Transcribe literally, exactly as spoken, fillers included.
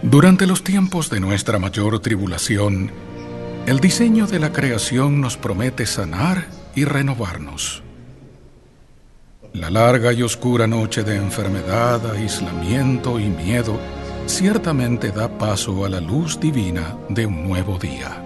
Durante los tiempos de nuestra mayor tribulación, el diseño de la creación nos promete sanar y renovarnos. La larga y oscura noche de enfermedad, aislamiento y miedo ciertamente da paso a la luz divina de un nuevo día.